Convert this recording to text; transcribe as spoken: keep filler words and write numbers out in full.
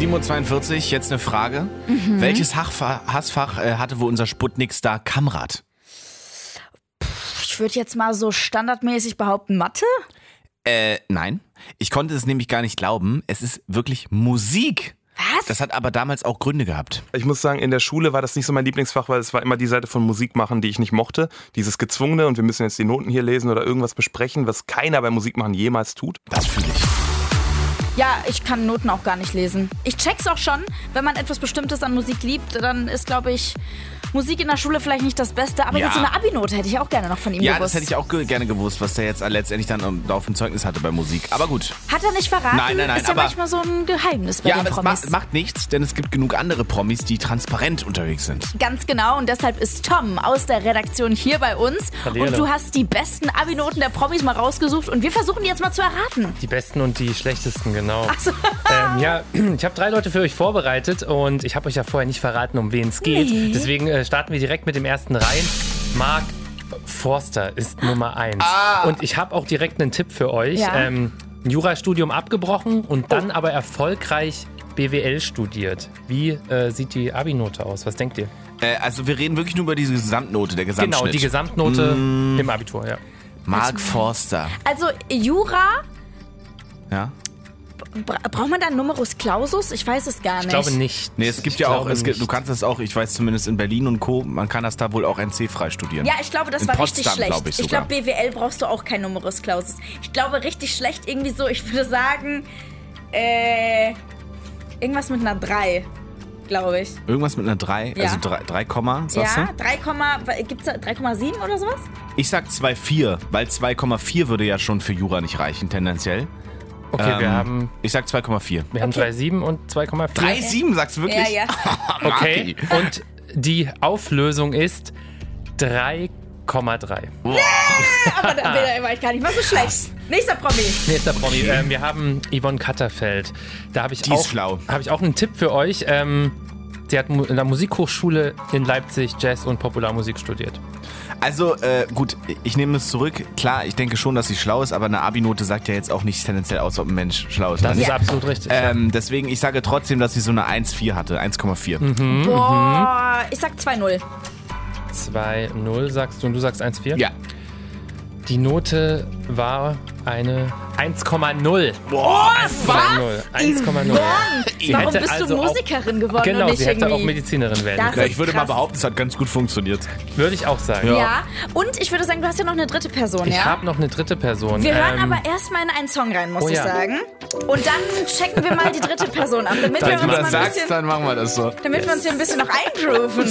sieben Uhr zweiundvierzig, jetzt eine Frage. Mhm. Welches Hassfach, Hassfach äh, hatte wohl unser Sputnik-Star Kamrat? Ich würde jetzt mal so standardmäßig behaupten, Mathe? Äh, nein. Ich konnte es nämlich gar nicht glauben. Es ist wirklich Musik. Was? Das hat aber damals auch Gründe gehabt. Ich muss sagen, in der Schule war das nicht so mein Lieblingsfach, weil es war immer die Seite von Musik machen, die ich nicht mochte. Dieses Gezwungene und wir müssen jetzt die Noten hier lesen oder irgendwas besprechen, was keiner beim Musikmachen jemals tut. Das fühle ich. Ja, ich kann Noten auch gar nicht lesen. Ich check's auch schon, wenn man etwas Bestimmtes an Musik liebt, dann ist, glaube ich, Musik in der Schule vielleicht nicht das Beste, aber Ja. jetzt so eine Abi-Note hätte ich auch gerne noch von ihm Ja, gewusst. das hätte ich auch ge- gerne gewusst, was der jetzt letztendlich dann um, auf dem Zeugnis hatte bei Musik. Aber gut. Hat er nicht verraten? Nein, nein, nein, Ist ja aber- manchmal so ein Geheimnis bei Ja, den aber es Promis. macht, macht nichts, denn es gibt genug andere Promis, die transparent unterwegs sind. Ganz genau, und deshalb ist Tom aus der Redaktion hier bei uns. Hallihallo. Und du hast die besten Abi-Noten der Promis mal rausgesucht und wir versuchen die jetzt mal zu erraten. Die besten und die schlechtesten, genau. Ach so. Ähm, ja, ich habe drei Leute für euch vorbereitet und ich habe euch ja vorher nicht verraten, um wen es geht. Nee. Deswegen äh, starten wir direkt mit dem ersten rein. Mark Forster ist Nummer eins. Ah. Und ich habe auch direkt einen Tipp für euch. Ja. Ähm, ein Jurastudium abgebrochen und dann aber erfolgreich B W L studiert. Wie äh, sieht die Abi-Note aus? Was denkt ihr? Äh, also wir reden wirklich nur über diese Gesamtnote, der Gesamtschnitt. Genau, die Gesamtnote im Abitur, ja. Mark Forster. Also Jura, Ja? bra braucht man da einen Numerus Clausus? Ich weiß es gar nicht. Ich glaube nicht. Nee, es gibt Ich ja auch, glaube es gibt, du nicht. kannst das auch, ich weiß zumindest in Berlin und Co., man kann das da wohl auch N C-frei studieren. Ja, ich glaube, das In war Potsdam, richtig schlecht. glaub ich Ich sogar. glaube, B W L brauchst du auch kein Numerus Clausus. Ich glaube, richtig schlecht irgendwie so, ich würde sagen, äh, irgendwas mit einer drei, glaube ich. Irgendwas mit einer drei, Ja. also drei, drei Komma, sagst Ja, du? drei, gibt's da drei Komma sieben oder sowas? Ich sag zwei Komma vier, weil zwei Komma vier würde ja schon für Jura nicht reichen, tendenziell. Okay, wir Ähm, haben, Ich sag zwei Komma vier. wir haben Okay. drei Komma sieben und zwei Komma vier. drei Komma sieben sagst du wirklich? Ja, ja. Okay, und die Auflösung ist drei Komma drei. Aber da war ich gar nicht mal so schlecht. Nächster Promi. Nächster Promi. Ähm, wir haben Yvonne Katterfeld. Da habe ich, Die ist auch- schlau. hab ich auch einen Tipp für euch. Ähm, sie hat mu- in der Musikhochschule in Leipzig Jazz und Popularmusik studiert. Also, äh, gut, ich nehme es zurück. Klar, ich denke schon, dass sie schlau ist, aber eine Abi-Note sagt ja jetzt auch nicht tendenziell aus, ob ein Mensch schlau ist. Das oder ist nicht. absolut richtig. Ähm, deswegen, ich sage trotzdem, dass sie so eine eins Komma vier hatte. eins Komma vier. Mhm. Boah, ich sag zwei null. zwei null sagst du und du sagst eins Komma vier? Ja. Die Note war eine eins Komma null. Boah, eins Komma null. eins Komma null. Sie Warum hätte bist also du auch- Musikerin geworden Genau, und nicht sie hätte irgendwie... auch Medizinerin werden Das können. Ja, ist ich würde mal krass. behaupten, es hat ganz gut funktioniert. Würde ich auch sagen. Ja. und ich würde sagen, du hast ja noch eine dritte Person, Ich ja? habe noch eine dritte Person. Wir hören Ähm, aber erstmal in einen Song rein, muss oh ich ja. sagen. Und dann checken wir mal die dritte Person ab, damit wir Wenn uns du mal das ein sagst, bisschen, dann machen wir das so. damit wir uns hier ein bisschen noch eingrooven.